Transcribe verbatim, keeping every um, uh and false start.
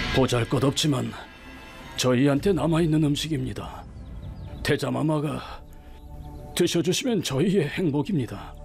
보잘것없지만 저희한테 남아있는 음식입니다. 태자마마가 드셔주시면 저희의 행복입니다.